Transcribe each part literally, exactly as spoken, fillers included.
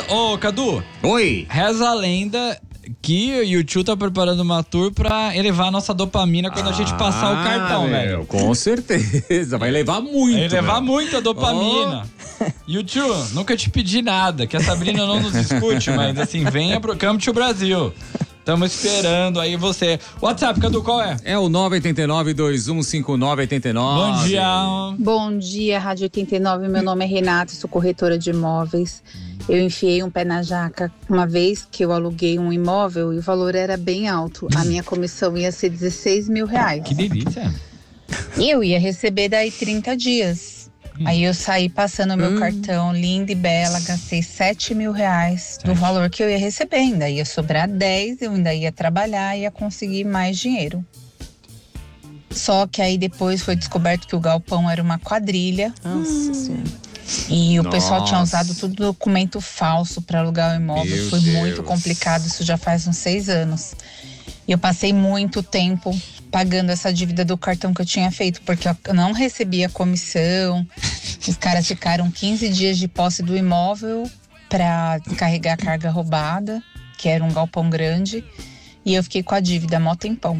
Ô, Cadu. Oi. Reza a lenda que o YouTube tá preparando uma tour pra elevar a nossa dopamina quando ah, a gente passar o cartão, velho. Com certeza, vai levar muito. Vai levar meu. muito a dopamina. Oh. YouTube, nunca te pedi nada, que a Sabrina não nos escute, mas assim, venha pro Come to Brasil. Estamos esperando aí você. WhatsApp, Cadu, qual é? É o nove oito nove, dois um cinco nove oito nove. Bom dia. Bom dia, Rádio oitenta e nove. Meu nome é Renata, sou corretora de imóveis. Eu enfiei um pé na jaca uma vez que eu aluguei um imóvel e o valor era bem alto. A minha comissão ia ser dezesseis mil reais. Que delícia. E eu ia receber daí trinta dias. Aí eu saí passando meu hum. cartão, linda e bela, gastei sete mil reais do valor que eu ia receber. Ainda ia sobrar dez, eu ainda ia trabalhar e ia conseguir mais dinheiro. Só que aí depois foi descoberto que o galpão era uma quadrilha. Nossa Senhora. E o Nossa. pessoal tinha usado tudo documento falso para alugar o imóvel. Meu Foi Deus. muito complicado, isso já faz uns seis anos. E eu passei muito tempo pagando essa dívida do cartão que eu tinha feito, porque eu não recebia comissão. Os caras ficaram quinze dias de posse do imóvel para descarregar a carga roubada, que era um galpão grande, e eu fiquei com a dívida mó tempão.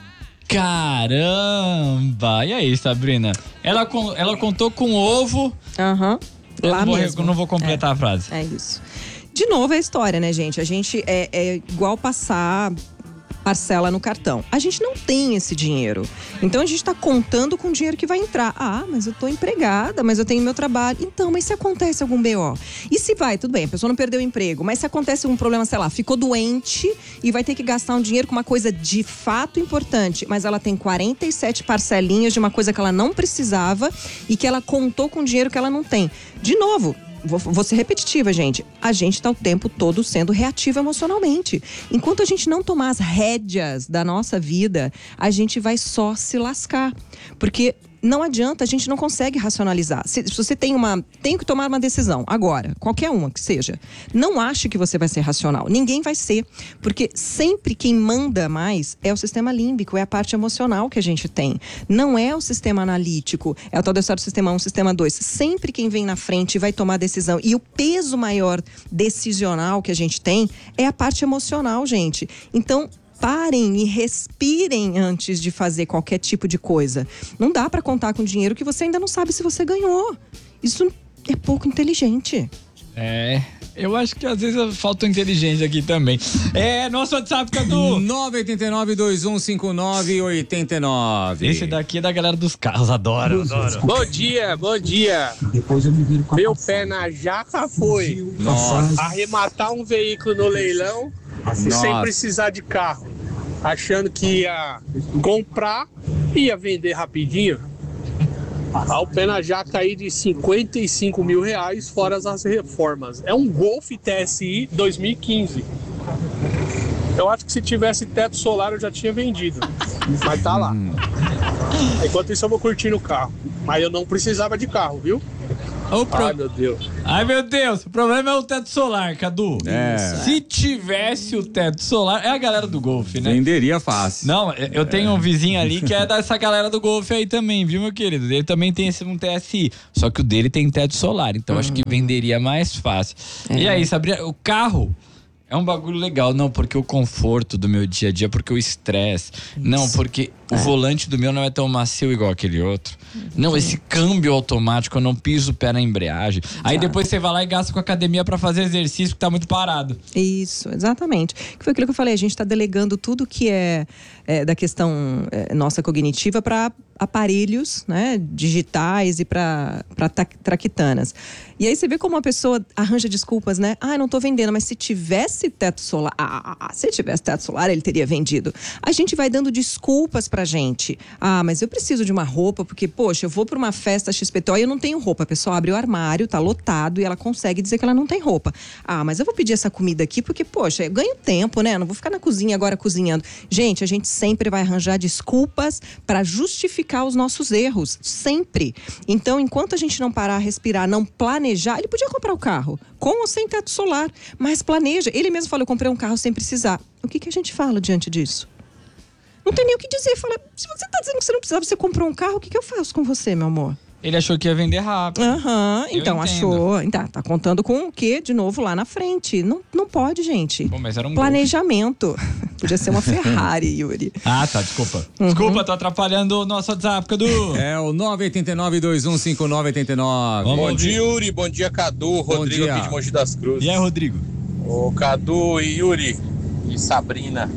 Caramba! E aí, Sabrina? Ela, ela contou com ovo. Aham. Uhum. Lá não mesmo. Vou, não vou completar é, a frase. É isso. De novo é a história, né, gente? A gente é, é igual passar parcela no cartão. A gente não tem esse dinheiro. Então a gente tá contando com o dinheiro que vai entrar. Ah, mas eu tô empregada, mas eu tenho meu trabalho. Então, mas se acontece algum B O? E se vai, tudo bem, a pessoa não perdeu o emprego, mas se acontece algum problema, sei lá, ficou doente e vai ter que gastar um dinheiro com uma coisa de fato importante, mas ela tem quarenta e sete parcelinhas de uma coisa que ela não precisava e que ela contou com dinheiro que ela não tem. De novo, Vou, vou ser repetitiva, gente. A gente tá o tempo todo sendo reativo emocionalmente. Enquanto a gente não tomar as rédeas da nossa vida, a gente vai só se lascar. Porque não adianta, a gente não consegue racionalizar. Se, se você tem uma... Tem que tomar uma decisão agora, qualquer uma que seja. Não ache que você vai ser racional. Ninguém vai ser. Porque sempre quem manda mais é o sistema límbico, é a parte emocional que a gente tem. Não é o sistema analítico, é o tal da história do sistema um, sistema dois. Sempre quem vem na frente vai tomar a decisão. E o peso maior decisional que a gente tem é a parte emocional, gente. Então, parem e respirem antes de fazer qualquer tipo de coisa. Não dá pra contar com dinheiro que você ainda não sabe se você ganhou. Isso é pouco inteligente. É, eu acho que às vezes falta inteligência aqui também. É, nosso WhatsApp, Cadu. nove oito nove, dois um cinco nove oito nove. Esse daqui é da galera dos carros, adoro, adoro. Bom dia, bom dia. Meu pé na jaca foi. Nossa. Arrematar um veículo no leilão e sem precisar de carro. Achando que ia comprar e ia vender rapidinho. Ao pé na jaca aí de cinquenta e cinco mil reais, fora as reformas. É um Golf T S I dois mil e quinze. Eu acho que se tivesse teto solar eu já tinha vendido. Mas tá lá. Enquanto isso eu vou curtindo o carro. Mas eu não precisava de carro, viu? O pro... Ai, meu Deus. Ai, meu Deus. O problema é o teto solar, Cadu. É. Se tivesse o teto solar, é a galera do Golf, né? Venderia fácil. Não, eu tenho é. um vizinho ali que é dessa galera do Golf aí também, viu, meu querido? Ele também tem esse um T S I, só que o dele tem teto solar, então uhum. acho que venderia mais fácil. É. E aí, Sabrina, o carro é um bagulho legal, não porque o conforto do meu dia a dia, porque o estresse, não porque o é. volante do meu não é tão macio igual aquele outro. Não, esse câmbio automático, eu não piso o pé na embreagem. Exato. Aí depois você vai lá e gasta com a academia pra fazer exercício que tá muito parado. Isso, exatamente. Que foi aquilo que eu falei, a gente tá delegando tudo que é, é da questão é, nossa cognitiva para aparelhos, né, digitais e para para traquitanas. E aí você vê como uma pessoa arranja desculpas, né? Ah, não tô vendendo, mas se tivesse teto solar, ah, se tivesse teto solar, ele teria vendido. A gente vai dando desculpas pra gente. Ah, mas eu preciso de uma roupa, porque, poxa, eu vou pra uma festa X P T O e eu não tenho roupa. A pessoa abre o armário, tá lotado e ela consegue dizer que ela não tem roupa. Ah, mas eu vou pedir essa comida aqui porque, poxa, eu ganho tempo, né? Eu não vou ficar na cozinha agora cozinhando. Gente, a gente sempre vai arranjar desculpas pra justificar os nossos erros, sempre. Então, enquanto a gente não parar, respirar, não planejar, ele podia comprar o carro, com ou sem teto solar, mas planeja. Ele mesmo falou, eu comprei um carro sem precisar. O que que a gente fala diante disso? Não tem nem o que dizer. Fala, se você tá dizendo que você não precisava, você comprou um carro, o que que eu faço com você, meu amor? Ele achou que ia vender rápido. Aham, Eu então entendo. achou. Então, tá contando com o quê? De novo lá na frente. Não, não pode, gente. Pô, mas era um Planejamento. Podia ser uma Ferrari, Yuri. Ah, tá, desculpa. Uhum. Desculpa, tô atrapalhando o nosso WhatsApp, Cadu. É o nove oito nove, dois um cinco nove oito nove. Vamos Bom ouvir. dia, Yuri. Bom dia, Cadu. Rodrigo dia. aqui de Mogi das Cruzes. E aí, Rodrigo? Ô, Cadu e Yuri e Sabrina,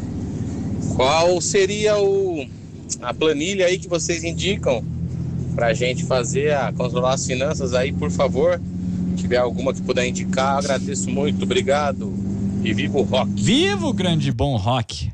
qual seria o, a planilha aí que vocês indicam pra gente fazer, a controlar as finanças aí, por favor? Se tiver alguma que puder indicar, agradeço muito. Obrigado. E viva o rock. Viva o grande bom rock.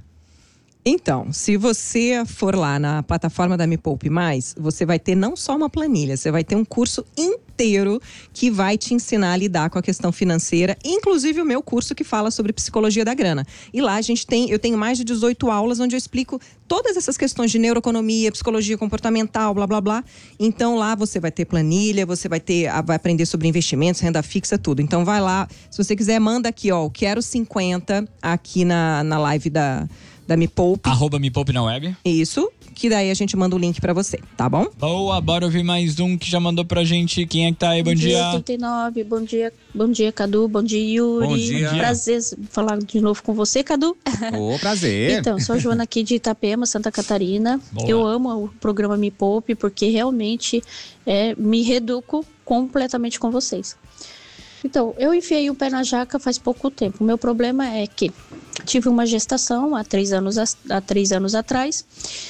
Então, se você for lá na plataforma da Me Poupe Mais, você vai ter não só uma planilha, você vai ter um curso inteiro que vai te ensinar a lidar com a questão financeira, inclusive o meu curso que fala sobre psicologia da grana. E lá a gente tem, eu tenho mais de dezoito aulas onde eu explico todas essas questões de neuroeconomia, psicologia comportamental, blá, blá, blá. Então lá você vai ter planilha, você vai ter, vai aprender sobre investimentos, renda fixa, tudo. Então vai lá, se você quiser, manda aqui, ó, quero cinquenta aqui na, na live da... da Me Poupe. Arroba Me Poupe na web. Isso, que daí a gente manda o link pra você, tá bom? Boa, bora ouvir mais um que já mandou pra gente. Quem é que tá aí? Bom, Bom dia, dia. oitenta e nove. Bom dia, bom dia, Cadu. Bom dia, Yuri. Bom dia. Prazer falar de novo com você, Cadu. Ô, prazer. Então, sou a Joana aqui de Itapema, Santa Catarina. Boa. Eu amo o programa Me Poupe porque realmente é, me reeduco completamente com vocês. Então, eu enfiei o pé na jaca faz pouco tempo. O meu problema é que tive uma gestação há três anos, há três anos atrás.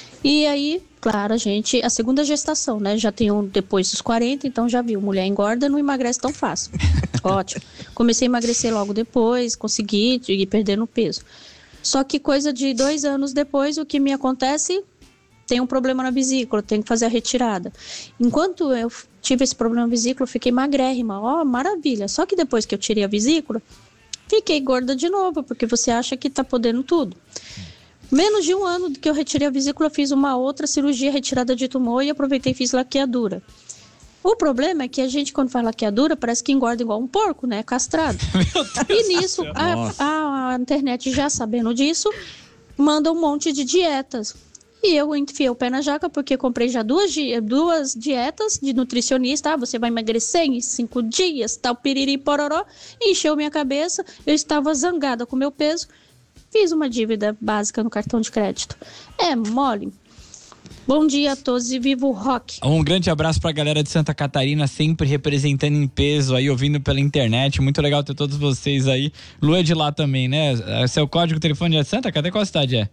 E aí, claro, a gente... A segunda gestação, né? Já tenho depois dos quarenta, então já viu. Mulher engorda, não emagrece tão fácil. Ótimo. Comecei a emagrecer logo depois, consegui ir perdendo peso. Só que coisa de dois anos depois, o que me acontece... Tem um problema na vesícula, tenho que fazer a retirada. Enquanto eu tive esse problema na vesícula, eu fiquei magrérrima. Ó, oh, maravilha. Só que depois que eu tirei a vesícula, fiquei gorda de novo, porque você acha que tá podendo tudo. Menos de um ano que eu retirei a vesícula, eu fiz uma outra cirurgia, retirada de tumor, e aproveitei e fiz laqueadura. O problema é que a gente, quando faz laqueadura, parece que engorda igual um porco, né? Castrado. E nisso, a, a, a internet, já sabendo disso, manda um monte de dietas. E eu enfiei o pé na jaca porque comprei já duas, duas dietas de nutricionista. Ah, você vai emagrecer em cinco dias, tal, piriri, pororó. Encheu minha cabeça, eu estava zangada com o meu peso. Fiz uma dívida básica no cartão de crédito. É mole. Bom dia a todos e viva o rock. Um grande abraço pra galera de Santa Catarina, sempre representando em peso aí, ouvindo pela internet. Muito legal ter todos vocês aí. Lu é de lá também, né? Seu código de telefone é de Santa? Cadê qual cidade é?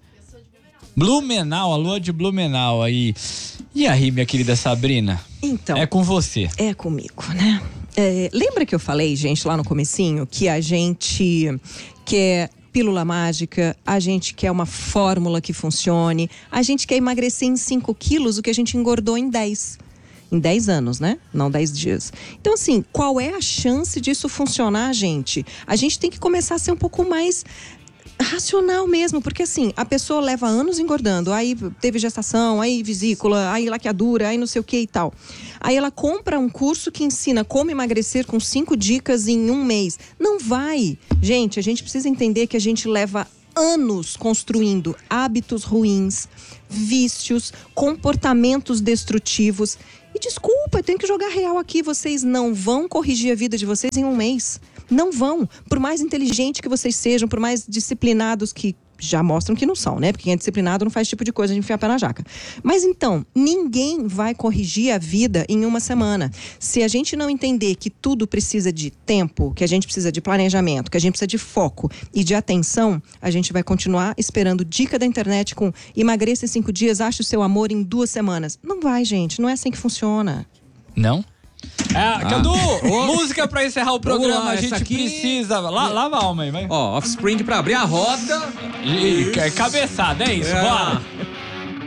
Blumenau, a lua de Blumenau aí. E aí, minha querida Sabrina? Então. É com você. É comigo, né? É, lembra que eu falei, gente, lá no comecinho, que a gente quer pílula mágica, a gente quer uma fórmula que funcione, a gente quer emagrecer em cinco quilos o que a gente engordou em dez. Em dez anos, né? Não dez dias. Então, assim, qual é a chance disso funcionar, gente? A gente tem que começar a ser um pouco mais... racional mesmo, porque assim, a pessoa leva anos engordando, aí teve gestação, aí vesícula, aí laqueadura, aí não sei o que e tal. Aí ela compra um curso que ensina como emagrecer com cinco dicas em um mês. Não vai. Gente, a gente precisa entender que a gente leva anos construindo hábitos ruins, vícios, comportamentos destrutivos. E desculpa, eu tenho que jogar real aqui, vocês não vão corrigir a vida de vocês em um mês. Não vão. Por mais inteligente que vocês sejam, por mais disciplinados que já mostram que não são, né? Porque quem é disciplinado não faz esse tipo de coisa de enfiar pé na jaca. Mas então, ninguém vai corrigir a vida em uma semana. Se a gente não entender que tudo precisa de tempo, que a gente precisa de planejamento, que a gente precisa de foco e de atenção, a gente vai continuar esperando dica da internet com emagreça em cinco dias, ache o seu amor em duas semanas. Não vai, gente. Não é assim que funciona. Não? É, Ah. Cadu, música pra encerrar o programa, Vamos lá, a gente essa aqui- precisa. La, lava a alma aí, vai. Ó, Offspring pra abrir a rota. E, e, cabeçada, é isso, É. bora.